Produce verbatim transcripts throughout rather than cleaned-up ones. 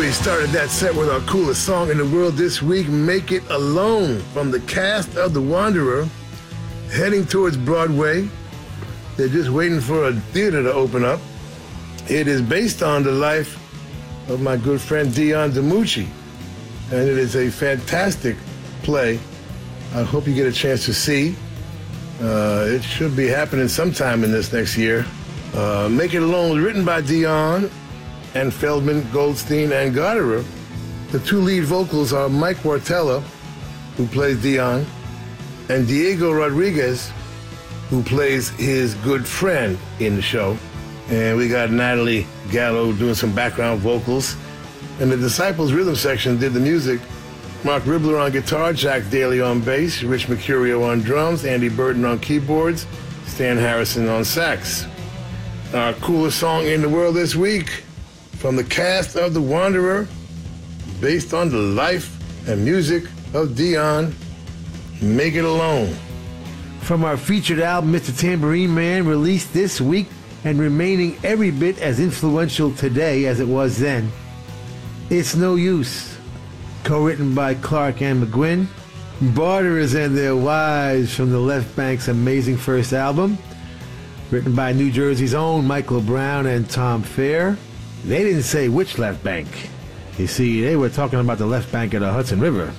Nelly started that set with our coolest song in the world this week, Make It Alone, from the cast of The Wanderer, heading towards Broadway. They're just waiting for a theater to open up. It is based on the life of my good friend Dion DiMucci, and it is a fantastic play. I hope you get a chance to see. Uh, it should be happening sometime in this next year. Uh, Make It Alone was written by Dion and Feldman, Goldstein, and Gotterer. The two lead vocals are Mike Wartella, who plays Dion, and Diego Rodriguez, who plays his good friend in the show. And we got Natalie Gallo doing some background vocals. And the Disciples rhythm section did the music. Mark Ribler on guitar, Jack Daly on bass, Rich Mercurio on drums, Andy Burton on keyboards, Stan Harrison on sax. Our coolest song in the world this week, from the cast of The Wanderer, based on the life and music of Dion, Make It Alone. From our featured album, Mister Tambourine Man, released this week and remaining every bit as influential today as it was then, It's No Use, co-written by Clark and McGuinn, Barterers and Their Wives from the Left Bank's amazing first album, written by New Jersey's own Michael Brown and Tom Fair. They didn't say which left bank. You see, they were talking about the left bank of the Hudson River.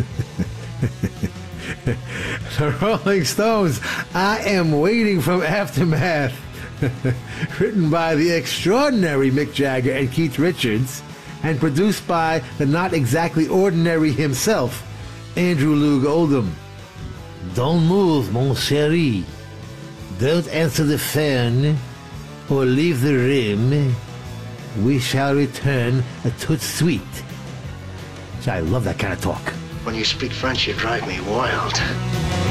The Rolling Stones, I Am Waiting from Aftermath, written by the extraordinary Mick Jagger and Keith Richards, and produced by the not exactly ordinary himself, Andrew Loog Oldham. Don't move, mon chéri. Don't answer the phone or leave the room. We shall return a tout de suite. I love that kind of talk. When you speak French, you drive me wild.